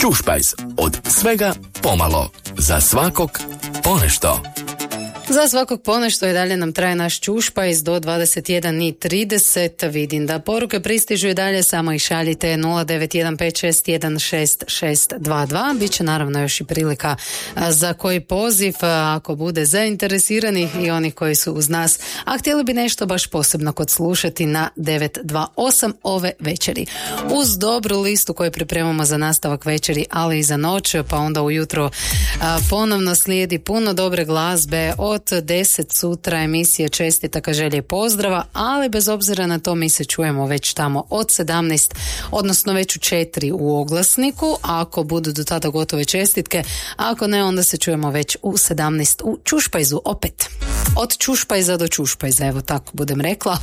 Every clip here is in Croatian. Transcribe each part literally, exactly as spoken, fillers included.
Čušpajz, od svega pomalo, za svakog ponešto. Za svakog ponešto i dalje nam traje naš čušpajz do dvadeset jedan i trideset. Vidim da poruke pristižu i dalje, samo i šaljite nula devet jedan pet šest jedan šest šest dva dva. Biće naravno još i prilika za koji poziv ako bude zainteresiranih i onih koji su uz nas, a htjeli bi nešto baš posebno kod slušati na devet dva osam ove večeri. Uz dobru listu koju pripremamo za nastavak večeri, ali i za noć, pa onda ujutro a, ponovno slijedi puno dobre glazbe. Od deset sutra emisije čestitaka, želje i pozdrava, ali bez obzira na to mi se čujemo već tamo od sedamnaest, odnosno već u četiri u oglasniku, ako budu do tada gotove čestitke, ako ne, onda se čujemo već u sedamnaest u Čušpajzu opet. Od Čušpajza do Čušpajza, evo tako budem rekla.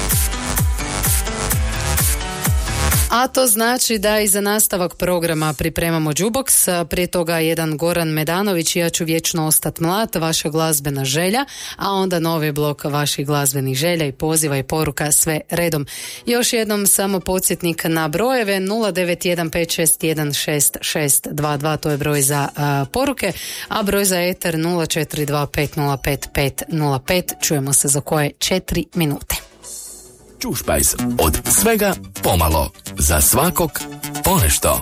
A to znači da i za nastavak programa pripremamo Jukebox, prije toga jedan Goran Medanović, ja ću vječno ostat mlad, vaša glazbena želja, a onda novi blok vaših glazbenih želja i poziva i poruka, sve redom. Još jednom samo podsjetnik na brojeve nula devet jedan pet šest jedan šest šest dva dva, to je broj za uh, poruke, a broj za eter nula četiri dva pet nula pet pet nula pet. Čujemo se za koje četiri minute. Čušpajz, od svega pomalo, za svakog ponešto.